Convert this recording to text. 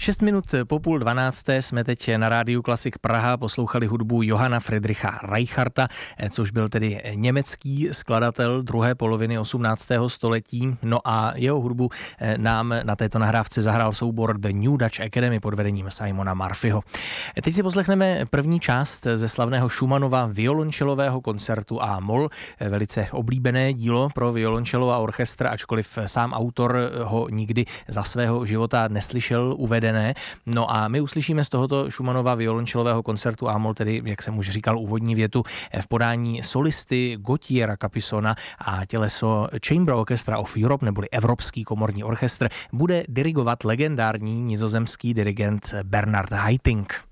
6 minut po 11:30 jsme teď na rádiu Klasik Praha poslouchali hudbu Johanna Friedricha Reicharta, což byl tedy německý skladatel druhé poloviny 18. století. No a jeho hudbu nám na této nahrávce zahrál soubor The New Dutch Academy pod vedením Simona Murphyho. Teď si poslechneme první část ze slavného Schumannova violončelového koncertu A-moll, velice oblíbené dílo pro violončelo a orchestr, ačkoliv sám autor ho nikdy za svého života neslyšel uvedené. No a my uslyšíme z tohoto Schumannova violončelového koncertu A-moll, tedy, jak jsem už říkal, úvodní větu v podání solisty Gauthiera Capuçona a těleso Chamber Orchestra of Europe, neboli Evropský komorní orchestr, bude dirigovat legendární nizozemský dirigent Bernard Haitink.